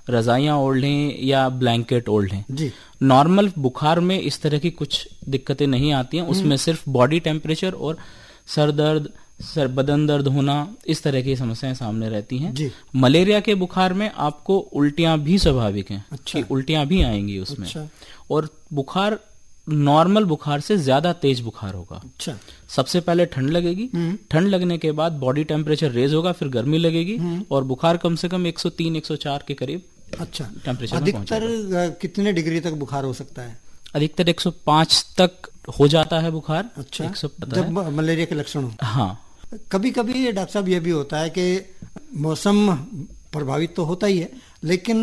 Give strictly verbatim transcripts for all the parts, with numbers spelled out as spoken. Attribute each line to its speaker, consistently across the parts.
Speaker 1: रजाइयाँ ओढ़ लें या ब्लैंकेट ओढ़ लें जी। नॉर्मल बुखार में इस तरह की कुछ दिक्कतें नहीं आती हैं, उसमें सिर्फ बॉडी टेम्परेचर और सर दर्द, सर बदन दर्द होना, इस तरह की समस्याएं सामने रहती हैं जी। मलेरिया के बुखार में आपको उल्टियां भी स्वाभाविक हैं। अच्छा। कि उल्टियां भी आएंगी उसमें। अच्छा। और बुखार नॉर्मल बुखार से ज्यादा तेज बुखार होगा। अच्छा। सबसे पहले ठंड लगेगी, ठंड लगने के बाद बॉडी टेम्परेचर रेज होगा, फिर गर्मी लगेगी और बुखार कम से कम एक सौ तीन एक सौ चार के करीब अच्छा टेम्परेचर।
Speaker 2: अधिकतर कितने डिग्री तक बुखार हो सकता है?
Speaker 1: अधिकतर एक सौ पाँच तक हो जाता है बुखार।
Speaker 2: अच्छा। एक सौ जब मलेरिया के लक्षण हो।
Speaker 1: हाँ।
Speaker 2: कभी कभी डॉक्टर साहब ये भी होता है कि मौसम प्रभावित तो होता ही है, लेकिन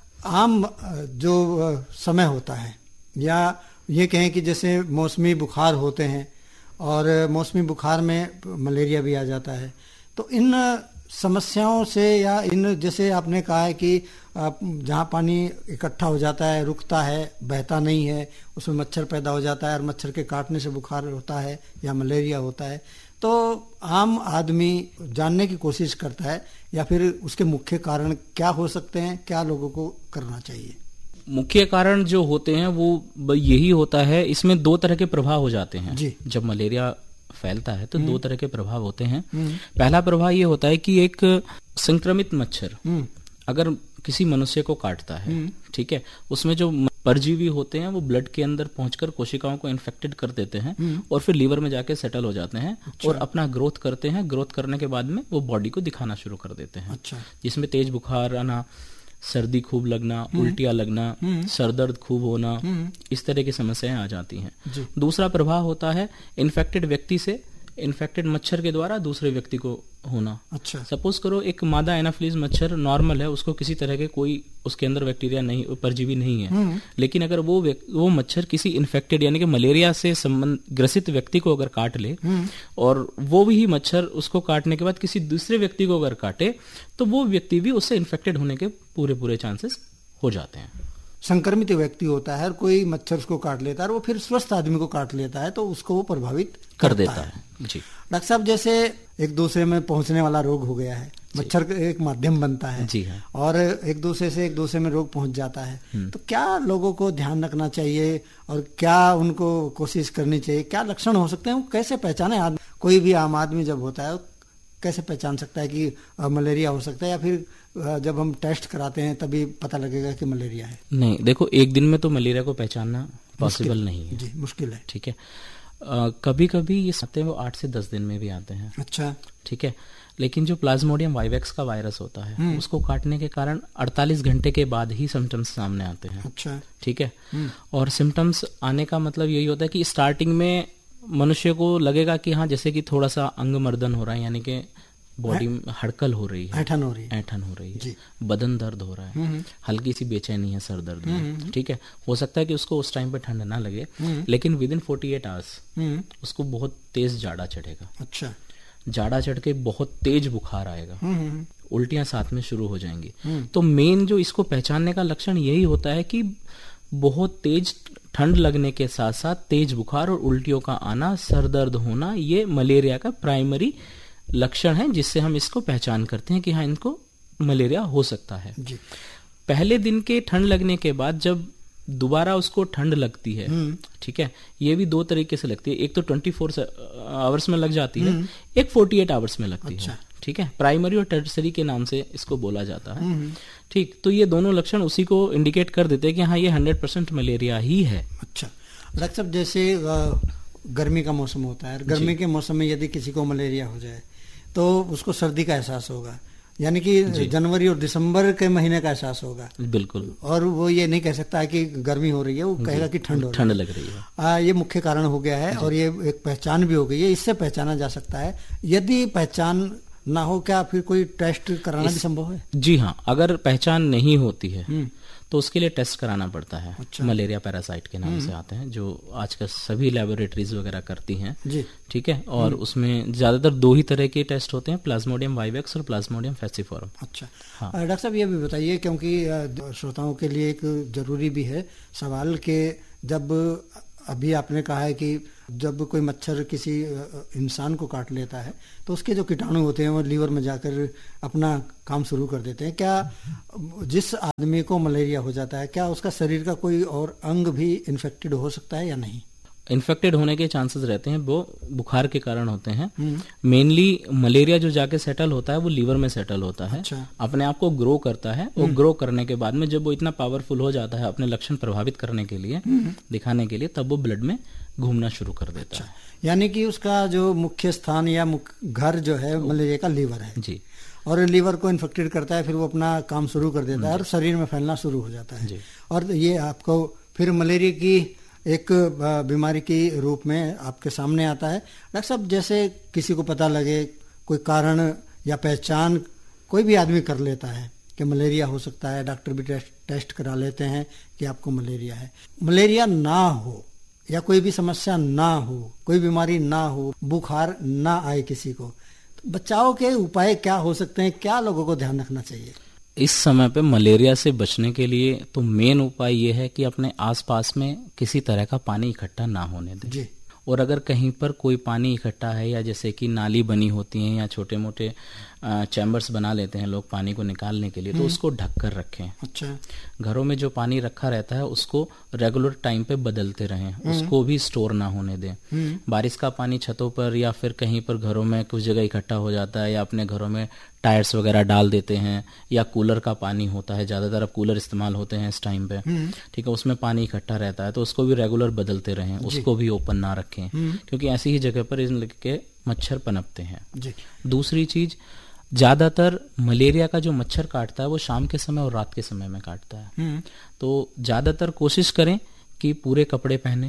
Speaker 2: आम जो समय होता है या ये कहें कि जैसे मौसमी बुखार होते हैं और मौसमी बुखार में मलेरिया भी आ जाता है, तो इन समस्याओं से या इन जैसे आपने कहा है कि जहाँ पानी इकट्ठा हो जाता है, रुकता है, बहता नहीं है, उसमें मच्छर पैदा हो जाता है और मच्छर के काटने से बुखार होता है या मलेरिया होता है, तो आम आदमी जानने की कोशिश करता है या फिर उसके मुख्य कारण क्या हो सकते हैं, क्या लोगों को करना चाहिए?
Speaker 1: मुख्य कारण जो होते हैं वो यही होता है, इसमें दो तरह के प्रभाव हो जाते हैं जी। जब मलेरिया फैलता है तो दो तरह के प्रभाव होते हैं। पहला प्रभाव ये होता है कि एक संक्रमित मच्छर अगर किसी मनुष्य को काटता है, ठीक है, उसमें जो परजीवी होते हैं वो ब्लड के अंदर पहुंचकर कोशिकाओं को इन्फेक्टेड कर देते हैं और फिर लीवर में जाके सेटल हो जाते हैं। अच्छा। और अपना ग्रोथ करते हैं। ग्रोथ करने के बाद में वो बॉडी को दिखाना शुरू कर देते हैं। अच्छा। जिसमें तेज बुखार आना, सर्दी खूब लगना, उल्टियां लगना, सरदर्द खूब होना, इस तरह की समस्याएं आ जाती हैं। दूसरा प्रभाव होता है इन्फेक्टेड व्यक्ति से इन्फेक्टेड मच्छर के द्वारा दूसरे व्यक्ति को होना। अच्छा। सपोज करो एक मादा एनाफिलीज मच्छर नॉर्मल है, उसको किसी तरह के कोई उसके अंदर बैक्टीरिया नहीं, परजीवी नहीं है, लेकिन अगर वो वो मच्छर किसी इन्फेक्टेड यानी कि मलेरिया से संबंध ग्रसित व्यक्ति को अगर काट ले और वो भी मच्छर उसको काटने के बाद किसी दूसरे व्यक्ति को अगर काटे तो वो व्यक्ति भी उससे इन्फेक्टेड होने के पूरे पूरे चांसेस हो जाते हैं।
Speaker 2: संक्रमित व्यक्ति होता है और कोई मच्छर उसको काट लेता है और वो फिर स्वस्थ आदमी को काट लेता है तो उसको वो प्रभावित
Speaker 1: कर देता है। जी
Speaker 2: डॉक्टर साहब, जैसे एक दूसरे में पहुंचने वाला रोग हो गया है, मच्छर एक माध्यम बनता है जी हाँ। और एक दूसरे से एक दूसरे में रोग पहुंच जाता है, तो क्या लोगों को ध्यान रखना चाहिए और क्या उनको कोशिश करनी चाहिए? क्या लक्षण हो सकते हैं, वो कैसे पहचाने? आदमी कोई भी आम आदमी जब होता है कैसे पहचान सकता है कि मलेरिया हो सकता है, या फिर जब हम टेस्ट कराते हैं तभी पता लगेगा कि मलेरिया है?
Speaker 1: नहीं, देखो एक दिन में तो मलेरिया को पहचानना पॉसिबल नहीं है जी, मुश्किल है। ठीक है, आ, कभी कभी ये आते हैं वो आठ से दस दिन में भी आते हैं। अच्छा। ठीक है, लेकिन जो प्लाज्मोडियम वाइवेक्स का वायरस होता है उसको काटने के कारण अड़तालीस घंटे के बाद ही सिम्टम्स सामने आते हैं। अच्छा। ठीक है, और सिम्टम्स आने का मतलब यही होता है कि स्टार्टिंग में मनुष्य को लगेगा कि हाँ जैसे कि थोड़ा सा अंग मर्दन हो रहा है, यानी कि बॉडी में हड़कल हो रही है, ऐठन हो रही है ऐठन हो रही है बदन दर्द हो रहा है, हल्की सी बेचैनी है सर दर्द में। ठीक है, हो सकता है कि उसको उस टाइम पे ठंड ना लगे, लेकिन with in forty eight hours उसको बहुत तेज जाड़ा चढ़ेगा। अच्छा। जाड़ा चढ़ के बहुत तेज बुखार आएगा, उल्टियां साथ में शुरू हो जाएंगी। तो मेन जो इसको पहचानने का लक्षण यही होता है कि बहुत तेज ठंड लगने के साथ साथ तेज बुखार और उल्टियों का आना, सर दर्द होना, ये मलेरिया का प्राइमरी लक्षण है जिससे हम इसको पहचान करते हैं कि हाँ इनको मलेरिया हो सकता है जी। पहले दिन के ठंड लगने के बाद जब दोबारा उसको ठंड लगती है, ठीक है, ये भी दो तरीके से लगती है, एक तो ट्वेंटी फोर आवर्स में लग जाती है, एक फोर्टी एट आवर्स में लगती अच्छा। है। ठीक है, प्राइमरी और टर्सरी के नाम से इसको बोला जाता है। ठीक, तो ये दोनों लक्षण उसी को इंडिकेट कर देते हैं कि हाँ ये हंड्रेड परसेंट मलेरिया ही है। अच्छा
Speaker 2: डॉक्टर साहब, जैसे गर्मी का मौसम होता है, गर्मी के मौसम में यदि किसी को मलेरिया हो जाए तो उसको सर्दी का एहसास होगा, यानी कि जनवरी और दिसंबर के महीने का एहसास होगा। बिल्कुल। और वो ये नहीं कह सकता है कि गर्मी हो रही है, वो कहेगा कि ठंड हो रही है, ठंड लग रही है। आ, ये मुख्य कारण हो गया है और ये एक पहचान भी हो गई है, इससे पहचाना जा सकता है। यदि पहचान ना हो, क्या फिर कोई टेस्ट कराना भी संभव है? जी हाँ, अगर पहचान नहीं होती है तो उसके लिए टेस्ट कराना पड़ता है। अच्छा। मलेरिया पैरासाइट के नाम से आते हैं जो आजकल सभी लैबोरेटरीज वगैरह करती हैं जी। ठीक है, और उसमें ज्यादातर दो ही तरह के टेस्ट होते हैं, प्लाज्मोडियम वाइवेक्स और प्लाज्मोडियम फैसिफोरम। अच्छा हाँ। डॉक्टर साहब ये भी बताइए, क्योंकि श्रोताओं के लिए एक जरूरी भी है सवाल, कि जब अभी आपने कहा है कि जब कोई मच्छर किसी इंसान को काट लेता है तो उसके जो कीटाणु होते हैं वो लीवर में जाकर अपना काम शुरू कर देते हैं। क्या जिस आदमी को मलेरिया हो जाता है क्या उसका शरीर का कोई और अंग भी इन्फेक्टेड हो सकता है या नहीं?
Speaker 1: इन्फेक्टेड होने के चांसेस रहते हैं, वो बुखार के कारण होते हैं। मेनली मलेरिया जो जाके सेटल होता है वो लीवर में सेटल होता है। अच्छा। अपने आप को ग्रो करता है, वो ग्रो करने के बाद में जब वो इतना पावरफुल हो जाता है अपने लक्षण प्रभावित करने के लिए, दिखाने के लिए, तब वो ब्लड में घूमना शुरू कर देता अच्छा। है।
Speaker 2: यानी कि उसका जो मुख्य स्थान या घर जो है मलेरिया का लीवर है
Speaker 1: जी,
Speaker 2: और लीवर को इन्फेक्टेड करता है, फिर वो अपना काम शुरू कर देता है और शरीर में फैलना शुरू हो जाता है। और ये आपको फिर मलेरिया की एक बीमारी के रूप में आपके सामने आता है। डॉक्टर साहब, जैसे किसी को पता लगे, कोई कारण या पहचान कोई भी आदमी कर लेता है कि मलेरिया हो सकता है, डॉक्टर भी टेस्ट टेस्ट करा लेते हैं कि आपको मलेरिया है। मलेरिया ना हो या कोई भी समस्या ना हो, कोई बीमारी ना हो, बुखार ना आए किसी को, तो बचाव के उपाय क्या हो सकते हैं? क्या लोगों को ध्यान रखना चाहिए
Speaker 1: इस समय पे मलेरिया से बचने के लिए? तो मेन उपाय ये है कि अपने आसपास में किसी तरह का पानी इकट्ठा ना होने दें जी। और अगर कहीं पर कोई पानी इकट्ठा है, या जैसे कि नाली बनी होती है या छोटे मोटे चैम्बर्स बना लेते हैं लोग पानी को निकालने के लिए, तो उसको ढक कर रखें।
Speaker 2: अच्छा।
Speaker 1: घरों में जो पानी रखा रहता है उसको रेगुलर टाइम पे बदलते रहें, उसको भी स्टोर ना होने दें। बारिश का पानी छतों पर या फिर कहीं पर घरों में कुछ जगह इकट्ठा हो जाता है, या अपने घरों में टायर्स वगैरह डाल देते हैं, या कूलर का पानी होता है, ज्यादातर अब कूलर इस्तेमाल होते हैं इस टाइम पे, ठीक है, उसमें पानी इकट्ठा रहता है, तो उसको भी रेगुलर बदलते रहें, उसको भी ओपन ना रखें, क्योंकि ऐसी ही जगह पर इनके मच्छर पनपते हैं जी। दूसरी चीज, ज्यादातर मलेरिया का जो मच्छर काटता है वो शाम के समय और रात के समय में काटता है, तो ज्यादातर कोशिश करें कि पूरे कपड़े पहने।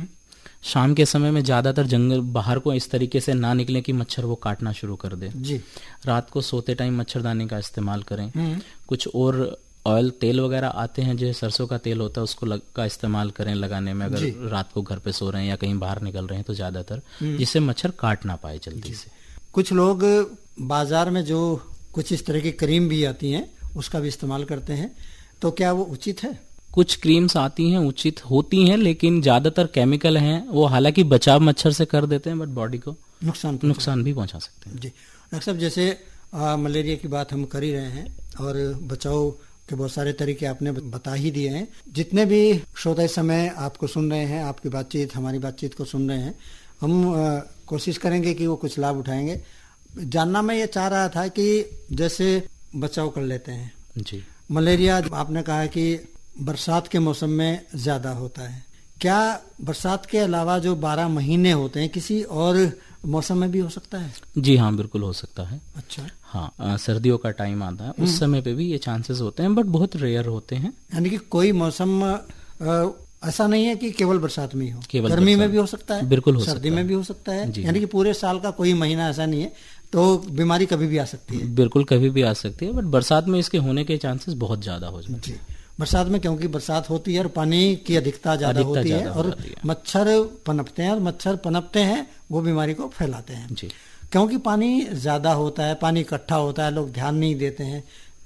Speaker 1: शाम के समय में ज्यादातर जंगल बाहर को इस तरीके से ना निकले कि मच्छर वो काटना शुरू कर दे जी। रात को सोते टाइम मच्छरदानी का इस्तेमाल करें। कुछ और ऑयल तेल वगैरह आते हैं, जो सरसों का तेल होता है उसको लग, का इस्तेमाल करें लगाने में, अगर रात को घर पे सो रहे हैं या कहीं बाहर निकल रहे हैं तो ज्यादातर, जिससे मच्छर काट ना पाए जल्दी से।
Speaker 2: कुछ लोग बाजार में जो कुछ इस तरह की क्रीम भी आती हैं उसका भी इस्तेमाल करते हैं, तो क्या वो उचित है?
Speaker 1: कुछ क्रीम्स आती हैं उचित होती हैं, लेकिन ज्यादातर केमिकल हैं, वो हालांकि बचाव मच्छर से कर देते हैं बट बॉडी को नुकसान नुकसान भी पहुंचा सकते हैं जी।
Speaker 2: डॉक्टर साहब, जैसे आ, मलेरिया की बात हम कर ही रहे हैं और बचाव के बहुत सारे तरीके आपने बता ही दिए हैं। जितने भी श्रोता इस समय आपको सुन रहे हैं, आपकी बातचीत हमारी बातचीत को सुन रहे हैं, हम आ, कोशिश करेंगे कि वो कुछ लाभ उठाएंगे। जानना मैं ये चाह रहा था कि जैसे बचाव कर लेते हैं
Speaker 1: जी।
Speaker 2: मलेरिया आपने कहा कि बरसात के मौसम में ज्यादा होता है, क्या बरसात के अलावा जो बारह महीने होते हैं किसी और मौसम में भी हो सकता है?
Speaker 1: जी हाँ, बिल्कुल हो सकता है।
Speaker 2: अच्छा।
Speaker 1: हाँ, आ, सर्दियों का टाइम आता है, उस समय पे भी ये चांसेस होते हैं, बट बहुत रेयर होते हैं।
Speaker 2: यानी कि कोई मौसम आ, ऐसा नहीं है कि केवल बरसात में ही हो, केवल गर्मी में भी हो सकता है,
Speaker 1: बिल्कुल हो
Speaker 2: सर्दी
Speaker 1: सकता
Speaker 2: में भी हो सकता है, यानी कि पूरे साल का कोई महीना ऐसा नहीं है, तो बीमारी कभी भी आ सकती है।
Speaker 1: बिल्कुल कभी भी आ सकती है, बट बरसात में इसके होने के चांसेस बहुत ज्यादा हो जाते हैं।
Speaker 2: बरसात में क्योंकि बरसात होती है और पानी की अधिकता ज्यादा होती है और मच्छर पनपते हैं, और मच्छर पनपते हैं वो बीमारी को फैलाते हैं जी। क्योंकि पानी ज्यादा होता है, पानी इकट्ठा होता है, लोग ध्यान नहीं देते हैं,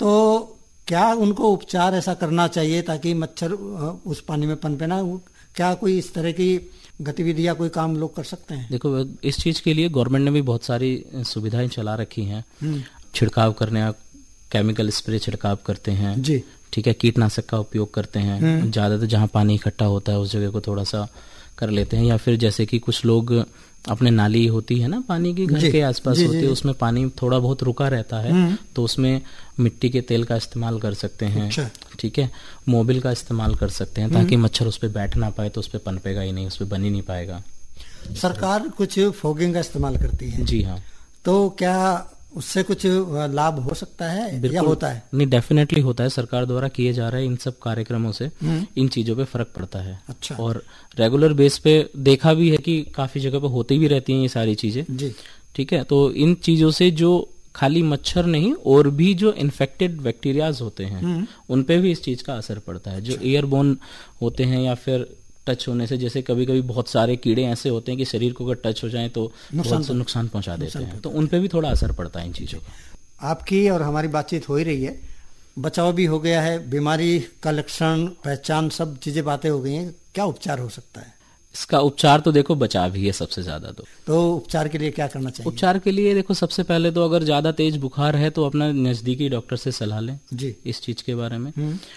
Speaker 2: तो क्या उनको उपचार ऐसा करना चाहिए ताकि मच्छर उस पानी में पनपे ना? क्या कोई इस तरह की गतिविधि या कोई काम लोग कर सकते हैं?
Speaker 1: देखो, इस चीज के लिए गवर्नमेंट ने भी बहुत सारी सुविधाएं चला रखी हैं। छिड़काव करने, केमिकल स्प्रे छिड़काव करते हैं
Speaker 2: जी,
Speaker 1: ठीक है, कीटनाशक का उपयोग करते हैं, ज्यादातर जहाँ पानी इकट्ठा होता है उस जगह को थोड़ा सा कर लेते हैं, या फिर जैसे कि कुछ लोग अपने नाली होती है ना पानी की घर के आसपास होती है, उसमें पानी थोड़ा बहुत रुका रहता है, तो उसमें मिट्टी के तेल का इस्तेमाल कर सकते हैं। अच्छा। ठीक है, मोबिल का इस्तेमाल कर सकते हैं ताकि मच्छर उस पर बैठ ना पाए, तो उस पर पनपेगा ही नहीं, उस पर बन ही नहीं पाएगा।
Speaker 2: सरकार कुछ फॉगिंग का इस्तेमाल करती है
Speaker 1: जी हाँ,
Speaker 2: तो क्या उससे कुछ लाभ हो सकता है या होता है?
Speaker 1: नहीं, डेफिनेटली होता है। सरकार द्वारा किए जा रहे इन सब कार्यक्रमों से इन चीजों पे फर्क पड़ता है।
Speaker 2: अच्छा।
Speaker 1: और रेगुलर बेस पे देखा भी है कि काफी जगह पे होती भी रहती हैं ये सारी चीजें जी। ठीक है, तो इन चीजों से जो खाली मच्छर नहीं और भी जो इन्फेक्टेड बैक्टीरियाज होते हैं उनपे भी इस चीज का असर पड़ता है। जो एयरबोर्न होते हैं या फिर टच होने से, जैसे कभी कभी बहुत सारे कीड़े ऐसे होते हैं कि शरीर को अगर टच हो जाए तो बहुत से नुकसान पहुंचा देते हैं, तो उन पे भी थोड़ा असर पड़ता है इन चीजों का।
Speaker 2: आपकी और हमारी बातचीत हो ही रही है, बचाव भी हो गया है, बीमारी का लक्षण पहचान सब चीजें बातें हो गई हैं, क्या उपचार हो सकता है?
Speaker 1: इसका उपचार तो देखो बचाव ही है सबसे ज्यादा। तो
Speaker 2: तो उपचार के लिए क्या करना चाहिए?
Speaker 1: उपचार के लिए देखो सबसे पहले तो अगर ज्यादा तेज बुखार है तो अपना नजदीकी डॉक्टर से सलाह लें जी इस चीज के बारे में।